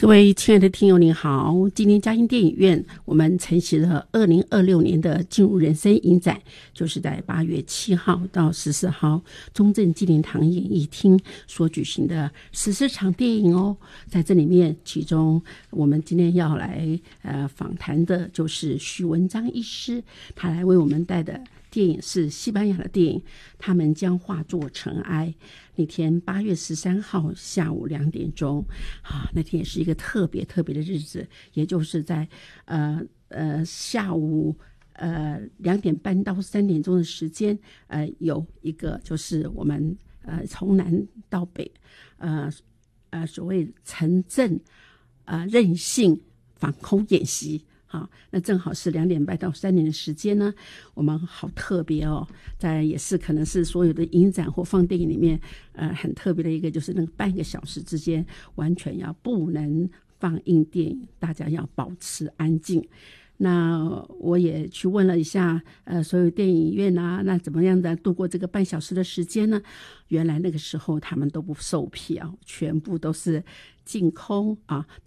位亲爱的听友您好，今天嘉欣电影院我们承袭了2026年的进入人生影展，就是在8月7号到14号中正纪念堂演艺厅所举行的14场电影哦。在这里面，其中我们今天要来访谈的就是许文章医师，他来为我们带的电影是西班牙的电影《他们将化作尘埃》。那天8月13号下午2点钟那天也是一个特别的日子，也就是在下午2点半到3点钟的时间，有一个就是我们从南到北所谓城镇韧性防空演习。好，那正好是2点半到3点的时间呢，我们好特别哦，在也是可能是所有的影展或放电影里面很特别的一个，就是那个半个小时之间完全要不能放映电影，大家要保持安静。那我也去问了一下所有电影院那怎么样的度过这个半小时的时间呢？原来那个时候他们都不售票，全部都是净空